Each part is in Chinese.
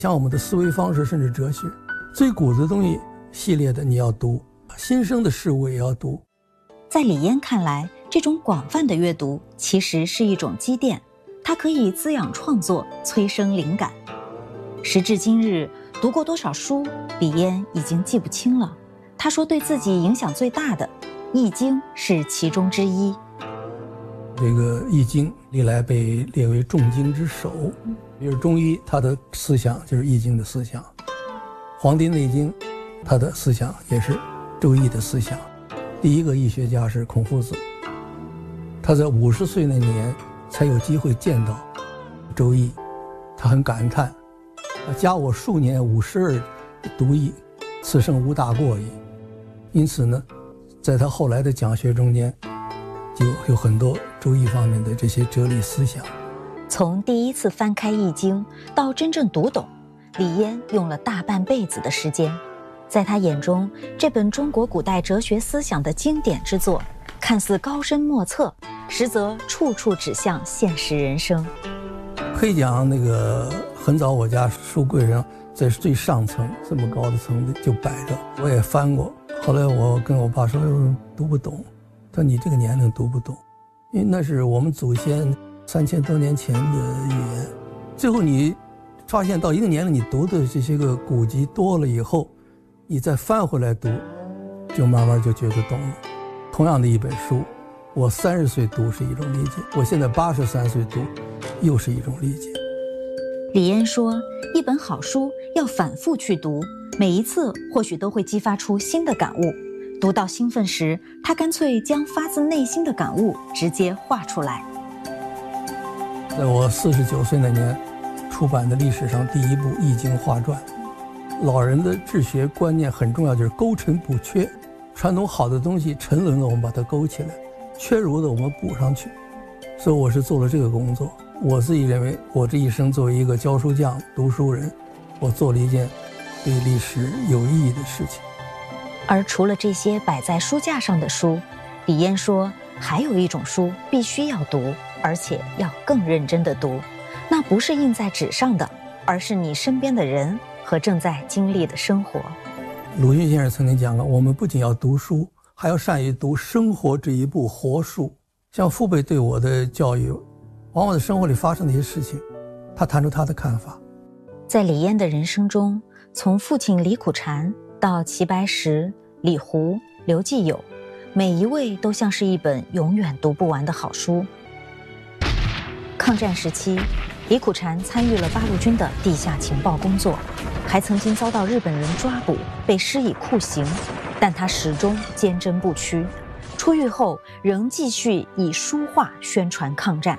像我们的思维方式，甚至哲学，最古的东西系列的你要读，新生的事物也要读。 在李嫣看来，这种广泛的阅读其实是一种积淀，它可以滋养创作，催生灵感。时至今日，读过多少书，李嫣已经记不清了。她说，对自己影响最大的，《易经》是其中之一。 这个《易经》历来被列为重经之首，比如中医，它的思想就是《易经》的思想；《黄帝内经》，它的思想也是《周易》的思想。第一个易学家是孔夫子，他在50岁那年才有机会见到《周易》，他很感叹：“加我数年52读易，此生无大过矣。”因此呢，在他后来的讲学中间，就有很多周易方面的这些哲理思想。 从第一次翻开《易经》到真正读懂，李嫣用了大半辈子的时间。在他眼中，这本中国古代哲学思想的经典之作，看似高深莫测，实则处处指向现实人生。 可以讲，那个很早我家书柜上在最上层这么高的层次就摆着，我也翻过。后来我跟我爸说，读不懂。他说你这个年龄读不懂，因为那是我们祖先3000多年前的语言。最后你发现到一个年龄，你读的这些个古籍多了以后，你再翻回来读，就慢慢就觉得懂了。同样的一本书，我30岁读是一种理解，我现在83岁读又是一种理解。 李嫣说，一本好书要反复去读，每一次或许都会激发出新的感悟。读到兴奋时，他干脆将发自内心的感悟直接画出来。 在我49岁那年出版的历史上第一部《易经》画传。老人的治学观念很重要，就是勾陈补缺。传统好的东西沉沦了，我们把它勾起来；缺如的我们补上去。所以我是做了这个工作。我自己认为，我这一生作为一个教书匠、读书人，我做了一件对历史有意义的事情。 而除了这些摆在书架上的书，李嫣说，还有一种书必须要读，而且要更认真地读。那不是印在纸上的，而是你身边的人和正在经历的生活。 鲁迅先生曾经讲过，我们不仅要读书，还要善于读生活这一部活书。像父辈对我的教育，往往在生活里发生的一些事情，他谈出他的看法。 在李嫣的人生中，从父亲李苦禅到齐白石、李胡、刘继友，每一位都像是一本永远读不完的好书。抗战时期，李苦禅参与了八路军的地下情报工作，还曾经遭到日本人抓捕，被施以酷刑，但他始终坚贞不屈。出狱后，仍继续以书画宣传抗战。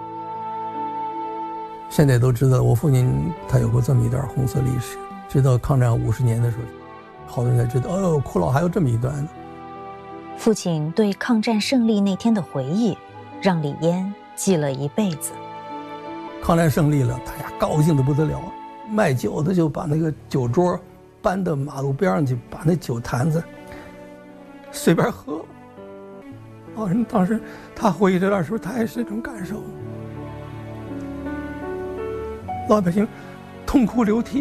现在都知道，我父亲他有过这么一段红色历史。直到抗战50年的时候，好多人才知道，哦，苦老还有这么一段呢。 父亲对抗战胜利那天的回忆，让李嫣记了一辈子。 抗战胜利了，他呀高兴得不得了，卖酒的就把那个酒桌搬到马路边上去，把那酒坛子随便喝。当时他回忆这段时候，他也是这种感受。老百姓痛哭流涕，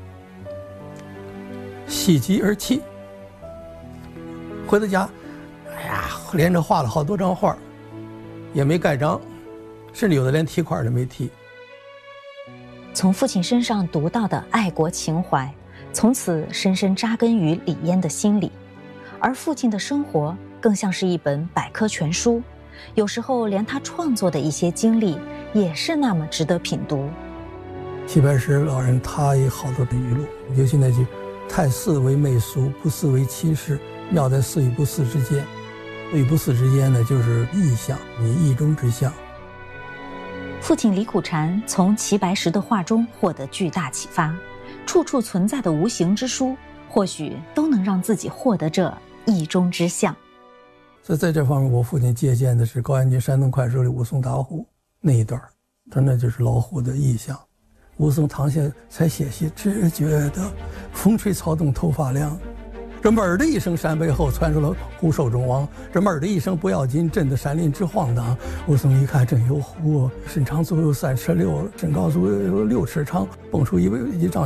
喜极而泣。回到家，哎呀，连着画了好多张画，也没盖章，甚至有的连题块都没题。 从父亲身上读到的爱国情怀，从此深深扎根于李嫣的心里。而父亲的生活更像是一本百科全书，有时候连他创作的一些经历也是那么值得品读。 齐白石老人他也好多的语录，尤其那句“太似为媚俗，不似为妻室，妙在似与不似之间”。与不似之间呢，就是意象，你意中之象。 父亲李苦禅从齐白石的画中获得巨大启发，处处存在的无形之书，或许都能让自己获得这意中之象。 所以在这方面，我父亲借鉴的是高延军《山东快书》里武松打虎那一段，他那就是老虎的意象。武松躺下才写些，只觉得风吹草动头发凉。这门的一声，山背后传出了虎首中王。这门的一声不要紧，震得山林直晃荡。武松一看，真有虎，身长足有3尺6，身高足有6尺长，蹦出一丈